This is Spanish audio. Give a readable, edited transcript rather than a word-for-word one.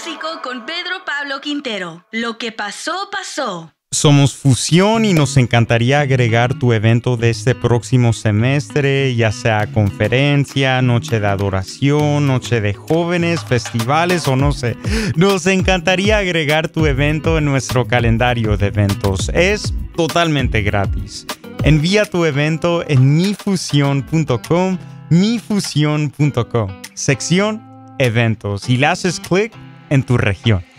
Clásico con Pedro Pablo Quintero. Lo que pasó, pasó. Somos Fusión y nos encantaría agregar tu evento de este próximo semestre, ya sea conferencia, noche de adoración, noche de jóvenes, festivales o no sé. Nos encantaría agregar tu evento en nuestro calendario de eventos. Es totalmente gratis. Envía tu evento en mifusión.com, sección eventos, y le haces clic en tu región.